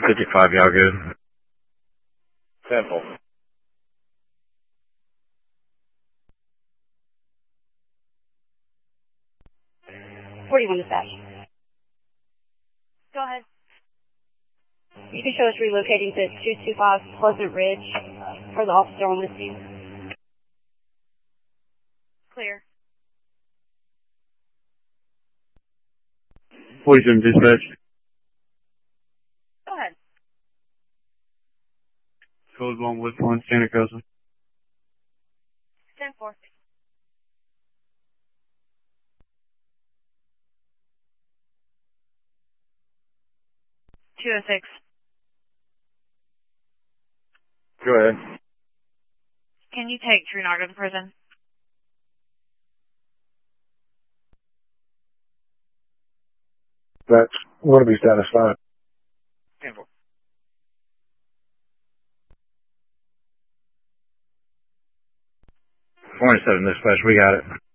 55, y'all good? Simple. 41 dispatch. Go ahead. You can show us relocating to 225 Pleasant Ridge for the officer on this scene. Clear. 47 dispatch. Go ahead. Code 1 with 1, Santa Casa. 10-4. $206. Go ahead. Can you take True Nardo to prison? That's going to be satisfied. 10-4. 27 dispatch, we got it.